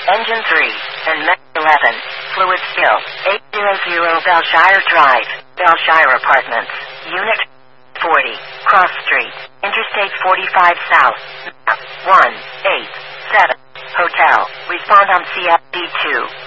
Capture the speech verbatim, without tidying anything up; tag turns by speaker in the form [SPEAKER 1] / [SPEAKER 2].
[SPEAKER 1] Engine three, and Mech eleven, fluid spill, eight hundred Belshire Drive, Belshire Apartments, Unit forty, Cross Street, Interstate forty-five South, one eight seven, Hotel, respond on C F D two.